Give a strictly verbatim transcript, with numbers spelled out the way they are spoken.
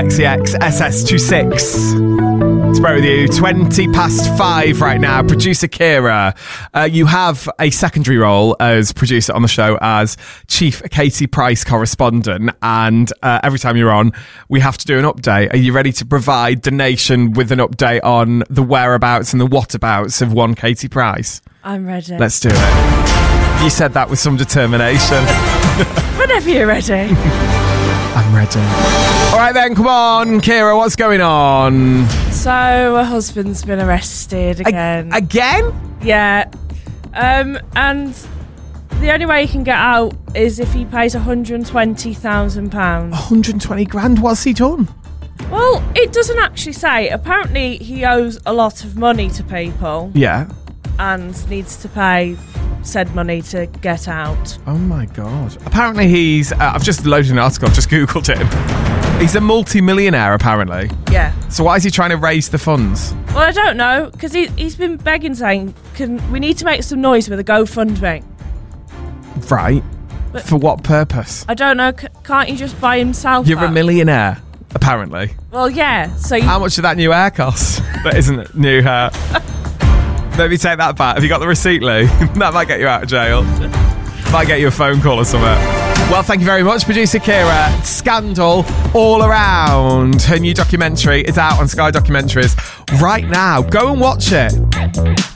X E X S S twenty-six. Spread with you, twenty past five right now. Producer Kira, uh, you have a secondary role as producer on the show as Chief Katie Price correspondent, and uh, every time you're on, we have to do an update. Are you ready to provide the nation with an update on the whereabouts and the whatabouts of one Katie Price? I'm ready. Let's do it. You said that with some determination. Whenever you're ready. I'm ready. All right then, come on, Kira, what's going on? So, her husband's been arrested again. A- again? Yeah. Um, and the only way he can get out is if he pays one hundred twenty thousand pounds. one hundred twenty grand? What's he done? Well, it doesn't actually say. Apparently, he owes a lot of money to people. Yeah. And needs to pay said money to get out. Oh my God. Apparently he's... Uh, I've just loaded an article, I've just Googled him. He's a multi-millionaire, apparently. Yeah. So why is he trying to raise the funds? Well, I don't know, because he, he's been begging, saying, "Can we need to make some noise with a GoFundMe?" Right. But for what purpose? I don't know. C- can't he just buy himself You're out? a millionaire, apparently. Well, yeah. So you- How much did that new hair cost? That isn't new hair. Maybe take that back. Have you got the receipt, Lee? That might get you out of jail. Might get you a phone call or something. Well, thank you very much, producer Kira. Scandal all around. Her new documentary is out on Sky Documentaries right now. Go and watch it.